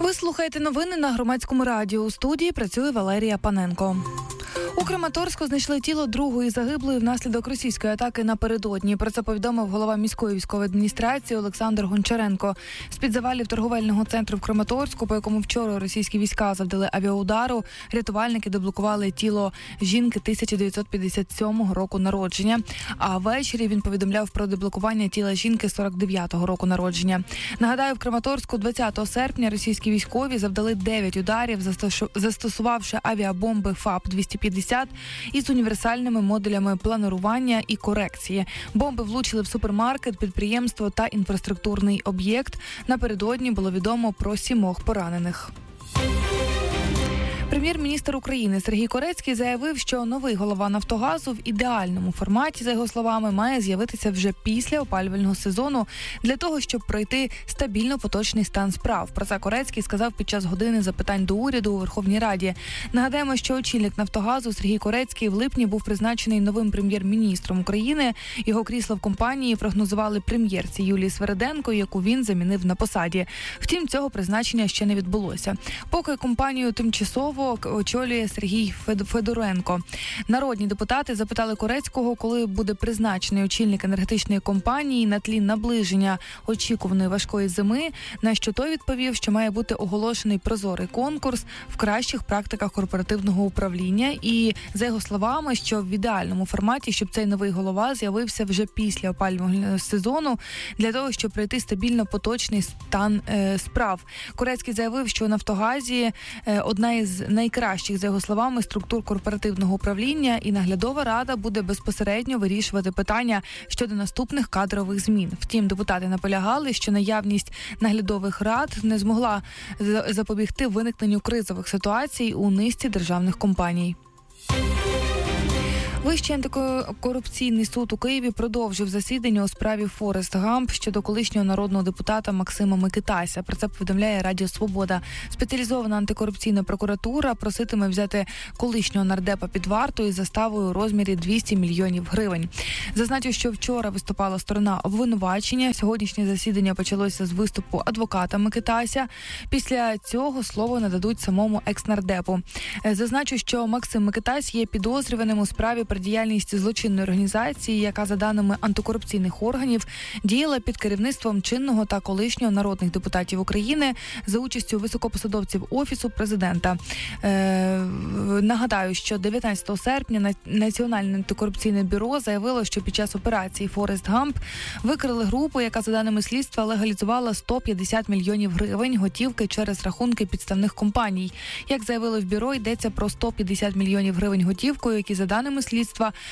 Ви слухаєте новини на Громадському радіо. У студії працює Валерія Паненко. У Краматорську знайшли тіло другої загиблої внаслідок російської атаки напередодні. Про це повідомив голова міської військової адміністрації Олександр Гончаренко. З-під завалів торговельного центру в Краматорську, по якому вчора російські війська завдали авіаудару, рятувальники деблокували тіло жінки 1957 року народження. А ввечері він повідомляв про деблокування тіла жінки 49-го року народження. Нагадаю, в Краматорську 20 серпня російські військові завдали 9 ударів, застосувавши авіабомби ФАП-250 із універсальними модулями планування і корекції. Бомби влучили в супермаркет, підприємство та інфраструктурний об'єкт. Напередодні було відомо про 7 поранених. Прем'єр-міністр України Сергій Корецький заявив, що новий голова «Нафтогазу» в ідеальному форматі, за його словами, має з'явитися вже після опалювального сезону для того, щоб пройти стабільно поточний стан справ. Про це Корецький сказав під час години запитань до уряду у Верховній Раді. Нагадаємо, що очільник «Нафтогазу» Сергій Корецький в липні був призначений новим прем'єр-міністром України. Його крісло в компанії прогнозували прем'єрці Юлії Свериденко, яку він замінив на посаді. Втім, цього призначення ще не відбулося. Поки компанію тимчасово очолює Сергій Федоренко. Народні депутати запитали Корецького, коли буде призначений очільник енергетичної компанії на тлі наближення очікуваної важкої зими, на що той відповів, що має бути оголошений прозорий конкурс в кращих практиках корпоративного управління. І, за його словами, що в ідеальному форматі, щоб цей новий голова з'явився вже після опалювального сезону, для того, щоб пройти стабільно поточний стан справ. Корецький заявив, що у «Нафтогазі» одна із найкращих, за його словами, структур корпоративного управління, і наглядова рада буде безпосередньо вирішувати питання щодо наступних кадрових змін. Втім, депутати наполягали, що наявність наглядових рад не змогла запобігти виникненню кризових ситуацій у низці державних компаній. Вищий антикорупційний суд у Києві продовжив засідання у справі Форест Гамп щодо колишнього народного депутата Максима Микитася. Про це повідомляє Радіо Свобода. Спеціалізована антикорупційна прокуратура проситиме взяти колишнього нардепа під варту із заставою у розмірі 200 мільйонів гривень. Зазначу, що вчора виступала сторона обвинувачення. Сьогоднішнє засідання почалося з виступу адвоката Микитася. Після цього слово нададуть самому екс-нардепу. Зазначу, що Максим Микитась є підозрюваним у справі про діяльність злочинної організації, яка, за даними антикорупційних органів, діяла під керівництвом чинного та колишнього народних депутатів України за участю високопосадовців Офісу президента. Нагадаю, що 19 серпня Національне антикорупційне бюро заявило, що під час операції «Форест Гамп» викрили групу, яка, за даними слідства, легалізувала 150 мільйонів гривень готівки через рахунки підставних компаній. Як заявили в бюро, йдеться про 150 мільйонів гривень готівкою, які, за даними слідства,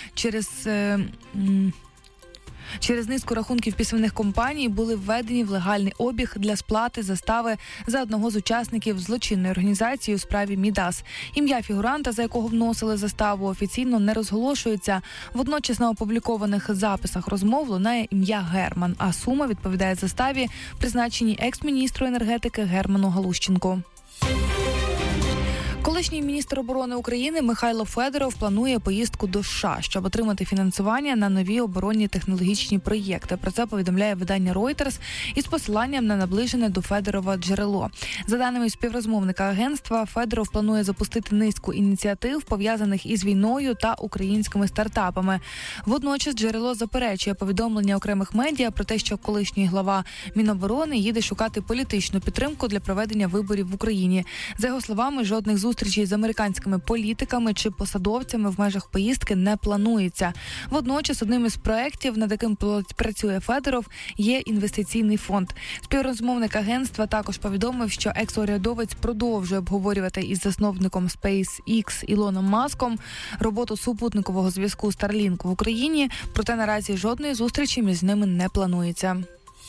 через низку рахунків підставних компаній були введені в легальний обіг для сплати застави за одного з учасників злочинної організації у справі Мідас. Ім'я фігуранта, за якого вносили заставу, офіційно не розголошується. Водночас на опублікованих записах розмов лунає ім'я Герман, а сума відповідає заставі, призначеній екс-міністру енергетики Герману Галущенку. Колишній міністр оборони України Михайло Федоров планує поїздку до США, щоб отримати фінансування на нові оборонні технологічні проєкти. Про це повідомляє видання Reuters із посиланням на наближене до Федорова джерело. За даними співрозмовника агентства, Федоров планує запустити низку ініціатив, пов'язаних із війною та українськими стартапами. Водночас джерело заперечує повідомлення окремих медіа про те, що колишній глава Міноборони їде шукати політичну підтримку для проведення виборів в Україні. За його словами, жодних зустрічей з американськими політиками чи посадовцями в межах поїздки не планується. Водночас одним із проєктів, над яким працює Федоров, є інвестиційний фонд. Співрозмовник агентства також повідомив, що екс-урядовець продовжує обговорювати із засновником SpaceX Ілоном Маском роботу супутникового зв'язку Starlink в Україні, проте наразі жодної зустрічі між ними не планується.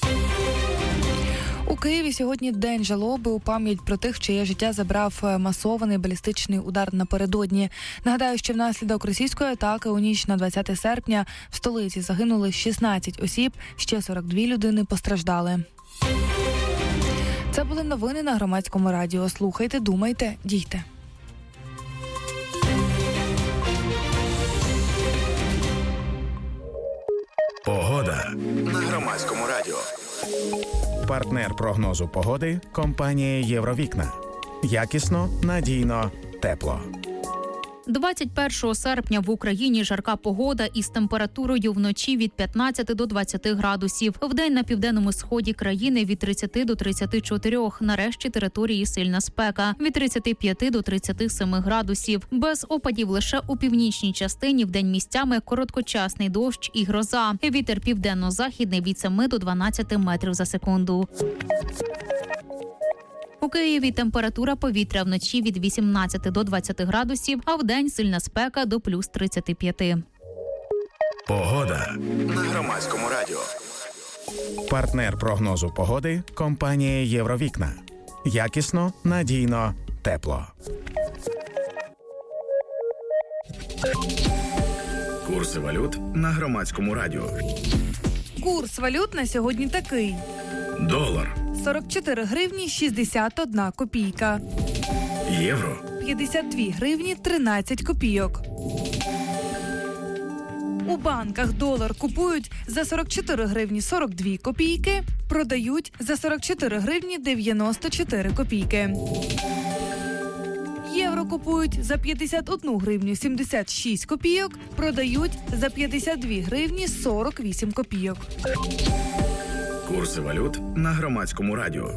У Києві сьогодні день жалоби у пам'ять про тих, чиє життя забрав масований балістичний удар напередодні. Нагадаю, що внаслідок російської атаки у ніч на 20 серпня в столиці загинули 16 осіб, ще 42 людини постраждали. Це були новини на Громадському радіо. Слухайте, думайте, дійте. Погода на Громадському радіо. Партнер прогнозу погоди – компанія «Євровікна». Якісно, надійно, тепло. 21 серпня в Україні жарка погода із температурою вночі від 15 до 20 градусів. Вдень на південному сході країни від 30 до 34. На решті території сильна спека. Від 35 до 37 градусів. Без опадів лише у північній частині вдень місцями короткочасний дощ і гроза. Вітер південно-західний від 7 до 12 метрів за секунду. У Києві температура повітря вночі від 18 до 20 градусів, а вдень сильна спека до плюс 35. Погода на Громадському радіо. Партнер прогнозу погоди – компанія «Євровікна». Якісно, надійно, тепло. Курси валют на Громадському радіо. Курс валют на сьогодні такий. Долар. 44 гривні 61 копійка. Євро. 52 гривні 13 копійок. У банках долар купують за 44 гривні 42 копійки, продають за 44 гривні 94 копійки. Євро купують за 51 гривню 76 копійок, продають за 52 гривні 48 копійок. Курси валют на Громадському радіо.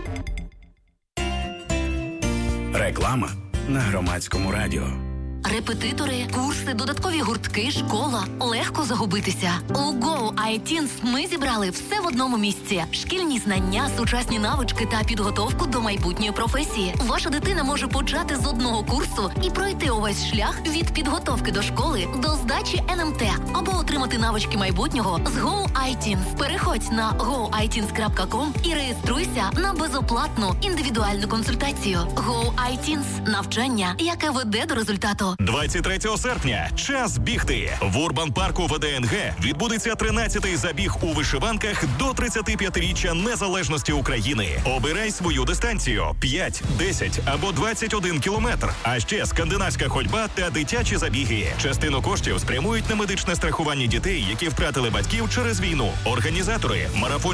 Реклама на Громадському радіо. Репетитори, курси, додаткові гуртки, школа. Легко загубитися. У Go iTeens ми зібрали все в одному місці. Шкільні знання, сучасні навички та підготовку до майбутньої професії. Ваша дитина може почати з одного курсу і пройти увесь шлях від підготовки до школи до здачі НМТ або отримати навички майбутнього з Go iTeens. Переходь на goiteens.com і реєструйся на безоплатну індивідуальну консультацію. Go iTeens – навчання, яке веде до результату. 23 серпня – час бігти. В Урбан-парку ВДНГ відбудеться 13-й забіг у вишиванках до 35-річчя незалежності України. Обирай свою дистанцію – 5, 10 або 21 кілометр. А ще скандинавська ходьба та дитячі забіги. Частину коштів спрямують на медичне страхування дітей, які втратили батьків через війну. Організатори – марафон